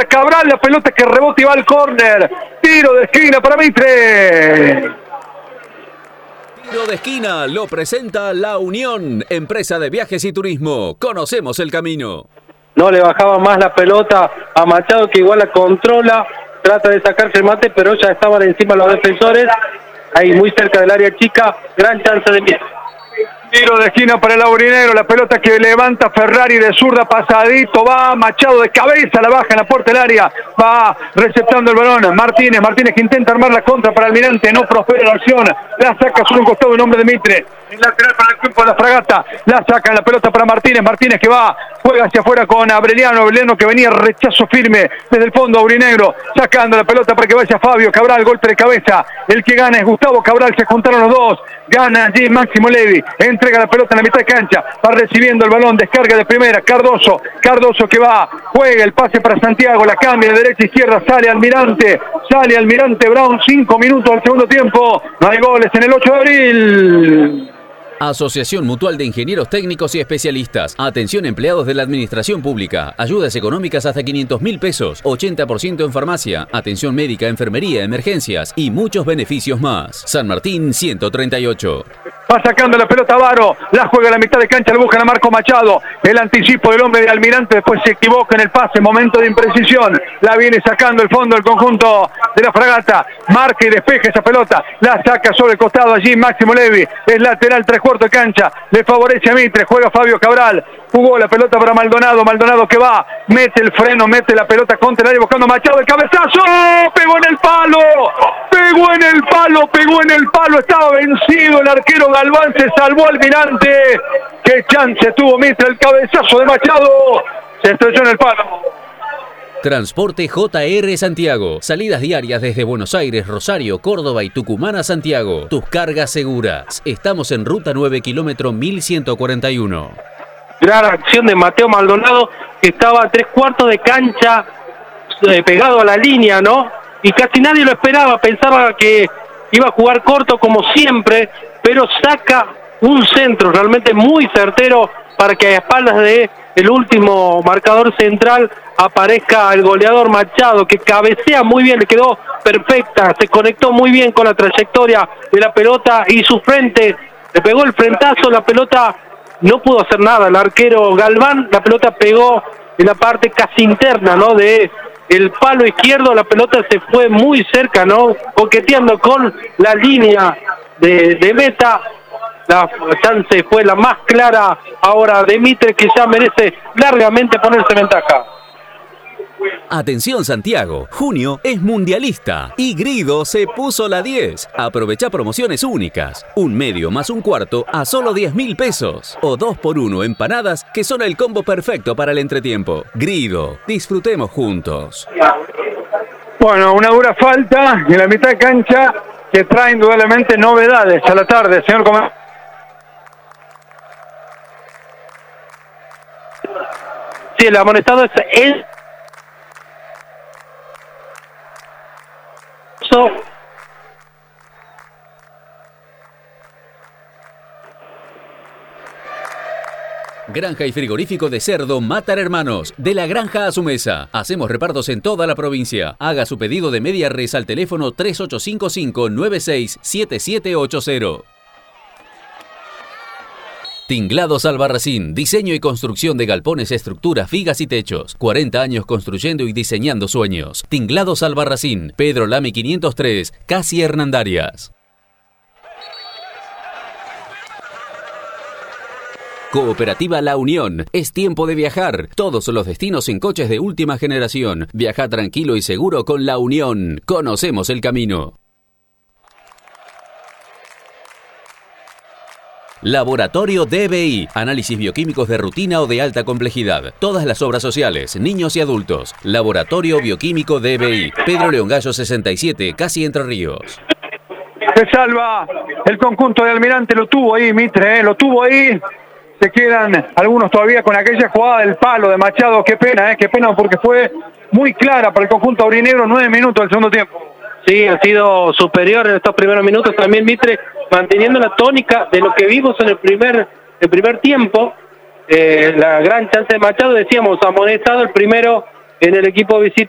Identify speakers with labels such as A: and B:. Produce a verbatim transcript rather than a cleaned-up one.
A: para Cabral, la pelota que rebota y va al córner. Tiro de esquina para Mitre.
B: Tiro de esquina lo presenta La Unión, empresa de viajes y turismo. Conocemos el camino.
C: No le bajaba más la pelota a Machado, que igual la controla, trata de sacarse el mate, pero ya estaban encima los defensores, ahí muy cerca del área chica, gran chance de Mitre.
A: Tiro de esquina para el aurinegro, la pelota que levanta Ferrari de zurda, pasadito, va Machado de cabeza, la baja en la puerta del área, va receptando el balón, Martínez, Martínez que intenta armar la contra para Almirante, no prospera la acción, la saca sobre un costado en nombre de Mitre, el lateral para el equipo de la Fragata, la saca la pelota para Martínez, Martínez que va, juega hacia afuera con Aureliano, Aureliano que venía rechazo firme desde el fondo aurinegro, sacando la pelota para que vaya Fabio Cabral, golpe de cabeza, el que gana es Gustavo Cabral, se juntaron los dos, gana allí Máximo Levi, entrega la pelota en la mitad de cancha, va recibiendo el balón, descarga de primera, Cardoso, Cardoso que va, juega el pase para Santiago, la cambia de derecha a izquierda, sale Almirante, sale Almirante Brown, cinco minutos del segundo tiempo, no hay goles en el ocho de abril.
B: Asociación Mutual de Ingenieros Técnicos y Especialistas. Atención empleados de la Administración Pública. Ayudas económicas hasta quinientos mil pesos. ochenta por ciento en farmacia. Atención médica, enfermería, emergencias y muchos beneficios más. San Martín ciento treinta y ocho.
A: Va sacando la pelota Varo, la juega a la mitad de cancha, la busca a Marco Machado, el anticipo del hombre de Almirante, después se equivoca en el pase, momento de imprecisión, la viene sacando el fondo del conjunto de la Fragata, marca y despeja esa pelota, la saca sobre el costado allí Máximo Levi, es lateral tres cuartos de cancha, le favorece a Mitre, juega Fabio Cabral, jugó la pelota para Maldonado, Maldonado que va, mete el freno, mete la pelota contra el área buscando a Machado, el cabezazo, pegó en el palo, pegó en el palo, pegó en el palo, estaba vencido el arquero Galván, se salvó Almirante, qué chance tuvo Mitre, el cabezazo de Machado, se estrelló en el palo.
B: Transporte J R Santiago. Salidas diarias desde Buenos Aires, Rosario, Córdoba y Tucumán a Santiago. Tus cargas seguras. Estamos en ruta nueve, kilómetro mil ciento cuarenta y uno.
C: Gran acción de Mateo Maldonado, que estaba a tres cuartos de cancha, eh, pegado a la línea, ¿no? Y casi nadie lo esperaba, pensaba que iba a jugar corto como siempre, pero saca un centro realmente muy certero para que a espaldas de el último marcador central aparezca el goleador Machado, que cabecea muy bien, le quedó perfecta, se conectó muy bien con la trayectoria de la pelota y su frente, le pegó el frentazo, la pelota no pudo hacer nada, el arquero Galván, la pelota pegó en la parte casi interna, ¿no? De el palo izquierdo, la pelota se fue muy cerca, ¿no? Coqueteando con la línea de, de meta. La chance fue la más clara ahora de Mitre, que ya merece largamente ponerse en ventaja.
B: Atención Santiago, junio es mundialista y Grido se puso la diez. Aprovecha promociones únicas, un medio más un cuarto a solo diez mil pesos o dos por uno empanadas que son el combo perfecto para el entretiempo. Grido, disfrutemos juntos.
A: Bueno, una dura falta en la mitad de cancha que trae indudablemente novedades a la tarde, señor Comer.
C: Sí, el amonestado es él.
B: Granja y frigorífico de cerdo Matar Hermanos. De la granja a su mesa. Hacemos repartos en toda la provincia. Haga su pedido de media res al teléfono tres ocho cinco cinco, nueve seis siete siete ocho cero. Tinglados Albarracín, diseño y construcción de galpones, estructuras, vigas y techos. cuarenta años construyendo y diseñando sueños. Tinglados Albarracín, Pedro Lamy quinientos tres, Casi Hernandarias. Cooperativa La Unión. Es tiempo de viajar. Todos los destinos en coches de última generación. Viaja tranquilo y seguro con La Unión. Conocemos el camino. Laboratorio D B I. Análisis bioquímicos de rutina o de alta complejidad. Todas las obras sociales, niños y adultos. Laboratorio Bioquímico D B I. Pedro León Gallo sesenta y siete, Casi Entre Ríos.
A: Se salva el conjunto de Almirante, lo tuvo ahí Mitre, ¿eh? lo tuvo ahí. Se quedan algunos todavía con aquella jugada del palo de Machado. Qué pena, ¿eh? qué pena porque fue muy clara para el conjunto aurinegro. Nueve minutos del segundo tiempo.
C: Sí, ha sido superior en estos primeros minutos también Mitre, manteniendo la tónica de lo que vimos en el primer, el primer tiempo. Eh, la gran chance de Machado, decíamos, amonestado el primero en el equipo visitante.